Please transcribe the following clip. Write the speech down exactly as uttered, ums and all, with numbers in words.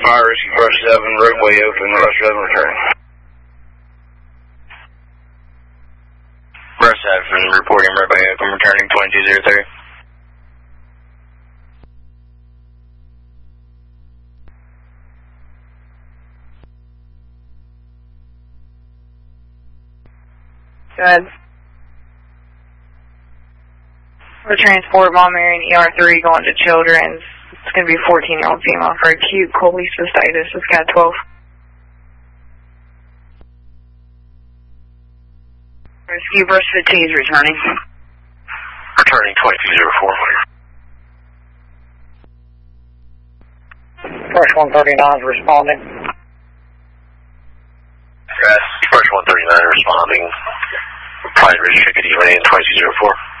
Fire Rescue Brush seven, roadway open, Brush seven returning. Brush seven, reporting roadway open, returning twenty-two zero three. Good. For transport, Mom Mary and E R three going to Children's. It's going to be a fourteen-year-old female for acute cholecystitis. It's got twelve. Rescue Brush fifteen is returning. Returning twenty-two zero four. Brush one thirty-nine is responding. Yes, Brush one thirty-nine responding. Pride Ridge Chickadee Lane twenty-two zero four.